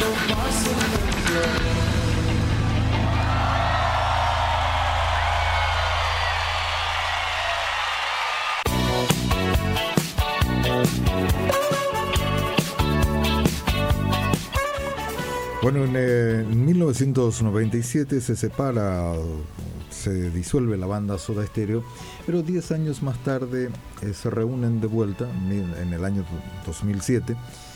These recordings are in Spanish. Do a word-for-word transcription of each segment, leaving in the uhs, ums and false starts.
Bueno, en, eh, en mil novecientos noventa y siete se separa, se disuelve la banda Soda Stereo, pero diez años más tarde eh, se reúnen de vuelta en el año dos mil siete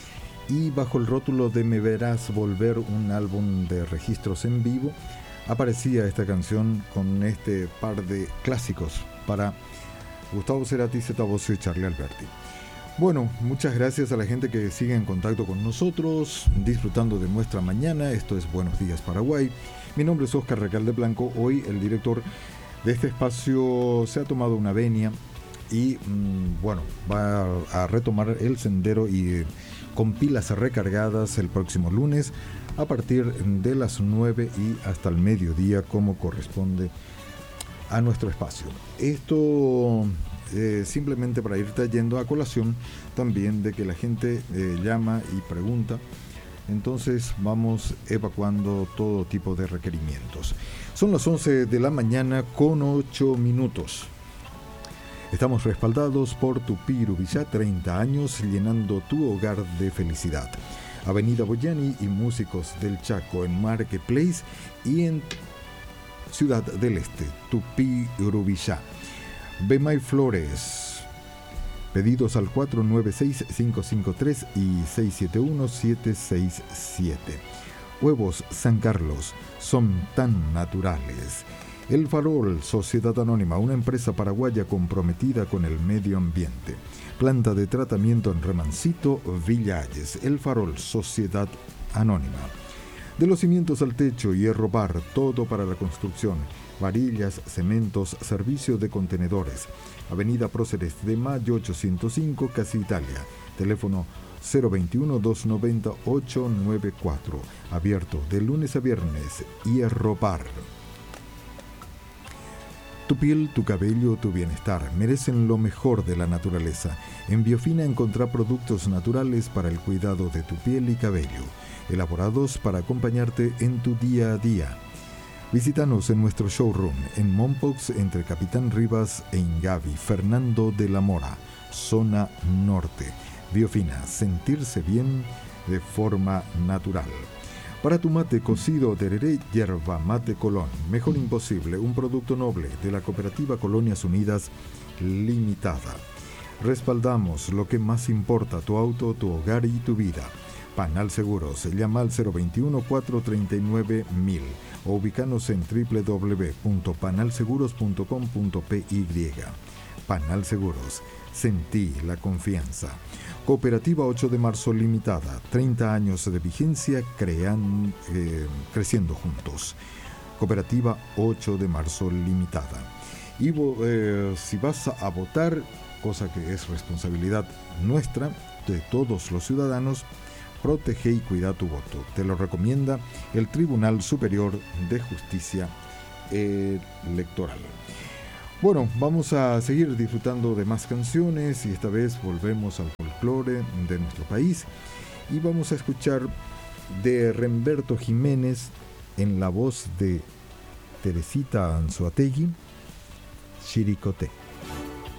y bajo el rótulo de Me Verás Volver, un álbum de registros en vivo, aparecía esta canción con este par de clásicos para Gustavo Cerati, Zeta Bosio y Charly Alberti. Bueno, muchas gracias a la gente que sigue en contacto con nosotros, disfrutando de nuestra mañana. Esto es Buenos Días Paraguay. Mi nombre es Oscar Recalde Blanco. Hoy el director de este espacio se ha tomado una venia y mmm, bueno, va a retomar el sendero y eh, con pilas recargadas el próximo lunes a partir de las nueve y hasta el mediodía, como corresponde a nuestro espacio. Esto eh, simplemente para ir trayendo a colación también de que la gente eh, llama y pregunta. Entonces vamos evacuando todo tipo de requerimientos. Son las once de la mañana con ocho minutos. Estamos respaldados por Tupí Irubillá, treinta años llenando tu hogar de felicidad. Avenida Boyani y Músicos del Chaco en Marketplace y en Ciudad del Este, Tupí Irubillá. Bemay Flores. Pedidos al cuatro nueve seis, cinco cinco tres y seis siete uno, siete seis siete. Huevos San Carlos son tan naturales. El Farol, Sociedad Anónima, una empresa paraguaya comprometida con el medio ambiente. Planta de tratamiento en Remancito, Villa Ayes. El Farol, Sociedad Anónima. De los cimientos al techo, Hierro Bar, todo para la construcción. Varillas, cementos, servicio de contenedores. Avenida Próceres de Mayo ochocientos cinco, Casa Italia. Teléfono cero veintiuno, doscientos noventa, ochocientos noventa y cuatro. Abierto de lunes a viernes. Hierro Bar. Tu piel, tu cabello, tu bienestar merecen lo mejor de la naturaleza. En Biofina encontrá productos naturales para el cuidado de tu piel y cabello, elaborados para acompañarte en tu día a día. Visítanos en nuestro showroom en Mompox entre Capitán Rivas e Ingavi, Fernando de la Mora, zona norte. Biofina, sentirse bien de forma natural. Para tu mate cocido tereré, Yerba Mate Colón, mejor imposible, un producto noble de la Cooperativa Colonias Unidas Limitada. Respaldamos lo que más importa, tu auto, tu hogar y tu vida. Panal Seguros, llama al cero veintiuno, cuatrocientos treinta y nueve, mil o ubicanos en doble u doble u doble u punto panal seguros punto com punto p y. Panal Seguros, sentí la confianza. Cooperativa ocho de marzo Limitada, treinta años de vigencia, crean, eh, creciendo juntos. Cooperativa ocho de marzo Limitada. Y eh, si vas a votar, cosa que es responsabilidad nuestra, de todos los ciudadanos, protege y cuida tu voto. Te lo recomienda el Tribunal Superior de Justicia Electoral. Bueno, vamos a seguir disfrutando de más canciones y esta vez volvemos al folclore de nuestro país y vamos a escuchar de Remberto Jiménez en la voz de Teresita Anzoátegui, Chiricoté.